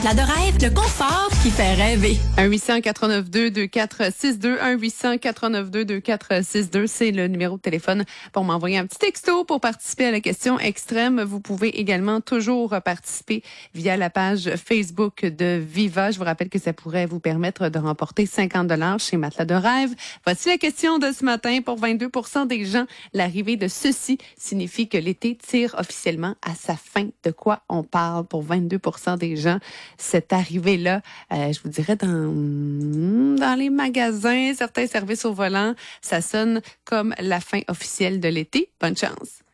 La de rêve, le confort qui fait rêver. 1-800-492-2462, 1-800-492-2462, c'est le numéro de téléphone pour m'envoyer un petit texto pour participer à la question extrême. Vous pouvez également toujours participer via la page Facebook de Viva. Je vous rappelle que ça pourrait vous permettre de remporter 50$ chez Matelas de rêve. Voici la question de ce matin. Pour 22% des gens, l'arrivée de ceci signifie que l'été tire officiellement à sa fin. De quoi on parle pour 22% des gens? Cette arrivée-là, je vous dirais dans les magasins, certains services au volant, ça sonne comme la fin officielle de l'été. Bonne chance.